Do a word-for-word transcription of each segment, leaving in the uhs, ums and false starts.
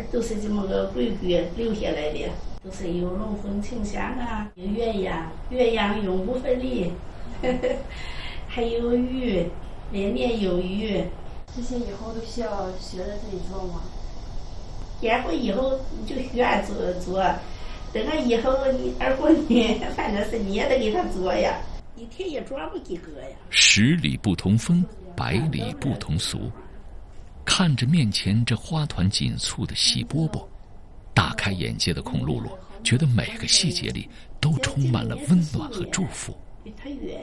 都是这么个规矩留下来的，都是有龙凤呈祥啊，有鸳鸯，鸳鸯永不分离，还有鱼，年年有余。 这些以后都需要学着自己做吗？ 结婚以后就需要做做，等到以后你二婚呢，反正是你也得给他做呀，一天也装不几个呀。 十里不同风，百里不同俗。看着面前这花团锦簇的细饽饽，大开眼界的孔露露觉得每个细节里都充满了温暖和祝福。 它圆。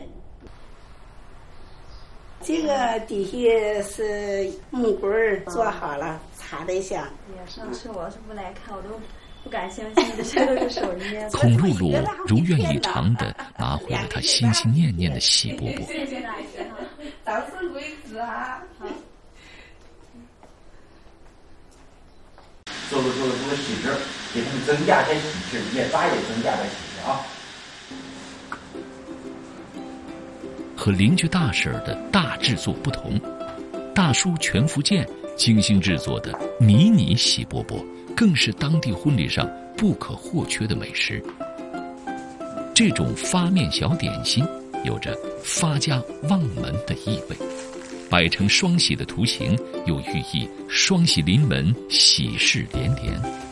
这个底下是木棍儿做好了，擦得香。 哎呀，上次我是不来看，我都不敢相信这些都是手捏的。 孔露露如愿以偿地拿回了她心心念念的细饽饽。 谢谢大姐哈， 早生贵子啊！ 好。 做个做个做个细致，给他们增加点细致，也咋也增加点细致啊。 和邻居大婶的大制作不同，大叔全福建精心制作的迷你细饽饽，更是当地婚礼上不可或缺的美食。这种发面小点心有着发家旺门的意味，摆成双喜的图形，又寓意双喜临门，喜事连连。